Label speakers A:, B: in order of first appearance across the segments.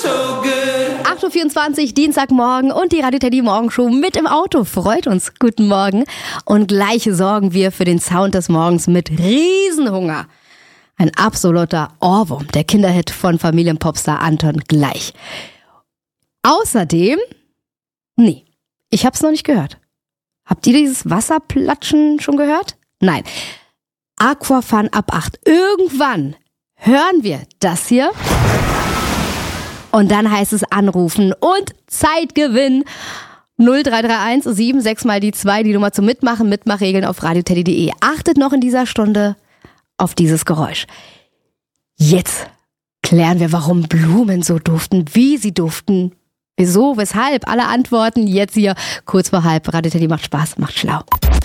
A: 8.24 Uhr, Dienstagmorgen und die Radio Teddy Morgenshow mit im Auto. Freut uns. Guten Morgen. Und gleich sorgen wir für den Sound des Morgens mit Riesenhunger. Ein absoluter Ohrwurm, der Kinderhit von Familienpopstar Anton gleich. Außerdem, nee, ich hab's noch nicht gehört. Habt ihr dieses Wasserplatschen schon gehört? Nein. Aquafun ab 8. Irgendwann hören wir das hier. Und dann heißt es anrufen und Zeitgewinn. 0331 76 mal die 2, die Nummer zum Mitmachen. Mitmachregeln auf radioteddy.de. Achtet noch in dieser Stunde auf dieses Geräusch. Jetzt klären wir, warum Blumen so duften, wie sie duften, wieso, weshalb. Alle Antworten jetzt hier kurz vor halb. Radio Teddy macht Spaß, macht schlau.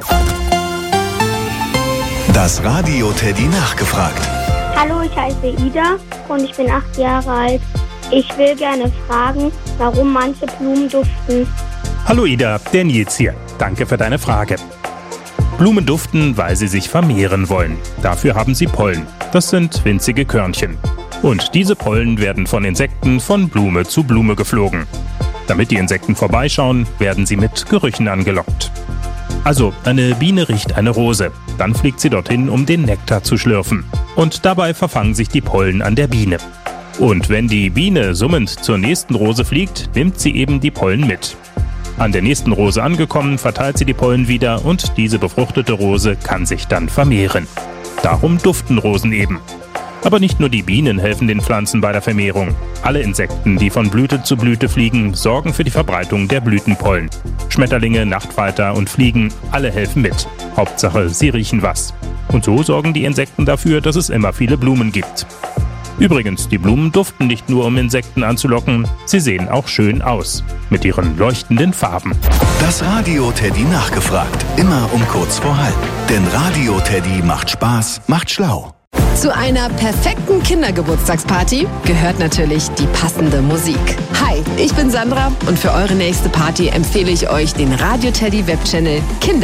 B: Das Radio Teddy nachgefragt.
C: Hallo, ich heiße Ida und ich bin 8 Jahre alt. Ich will gerne fragen, warum manche Blumen duften.
D: Hallo Ida, der Nils hier. Danke für deine Frage. Blumen duften, weil sie sich vermehren wollen. Dafür haben sie Pollen. Das sind winzige Körnchen. Und diese Pollen werden von Insekten von Blume zu Blume geflogen. Damit die Insekten vorbeischauen, werden sie mit Gerüchen angelockt. Also, eine Biene riecht eine Rose. Dann fliegt sie dorthin, um den Nektar zu schlürfen. Und dabei verfangen sich die Pollen an der Biene. Und wenn die Biene summend zur nächsten Rose fliegt, nimmt sie eben die Pollen mit. An der nächsten Rose angekommen, verteilt sie die Pollen wieder und diese befruchtete Rose kann sich dann vermehren. Darum duften Rosen eben. Aber nicht nur die Bienen helfen den Pflanzen bei der Vermehrung. Alle Insekten, die von Blüte zu Blüte fliegen, sorgen für die Verbreitung der Blütenpollen. Schmetterlinge, Nachtfalter und Fliegen, alle helfen mit. Hauptsache, sie riechen was. Und so sorgen die Insekten dafür, dass es immer viele Blumen gibt. Übrigens, die Blumen duften nicht nur, um Insekten anzulocken, sie sehen auch schön aus, mit ihren leuchtenden Farben.
B: Das Radio Teddy nachgefragt, immer um kurz vor halb. Denn Radio Teddy macht Spaß, macht schlau.
E: Zu einer perfekten Kindergeburtstagsparty gehört natürlich die passende Musik. Hi, ich bin Sandra und für eure nächste Party empfehle ich euch den Radio Teddy Webchannel Kinder.